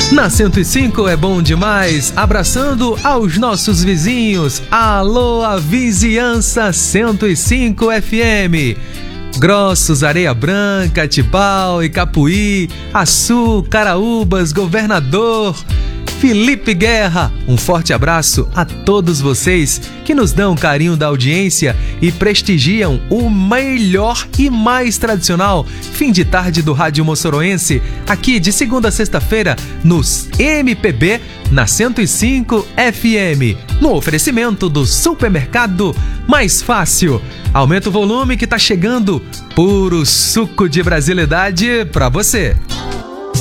Na 105 é bom demais, abraçando aos nossos vizinhos. Alô, a vizinhança 105 FM. Grossos, Areia Branca, Tibau, Icapuí, Açu, Caraúbas, Governador, Felipe Guerra. Um forte abraço a todos vocês que nos dão carinho da audiência e prestigiam o melhor e mais tradicional fim de tarde do Rádio Moçoroense, aqui de segunda a sexta-feira nos MPB na 105 FM, no oferecimento do supermercado Mais Fácil. Aumenta o volume que tá chegando puro suco de brasilidade pra você.